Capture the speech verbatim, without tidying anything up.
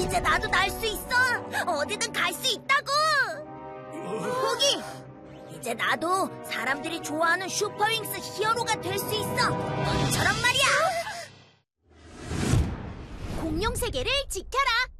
이제 나도 날 수 있어. 어디든 갈 수 있다고. 포기, 이제 나도 사람들이 좋아하는 슈퍼윙스 히어로가 될 수 있어. 너처럼 말이야. 공룡 세계를 지켜라.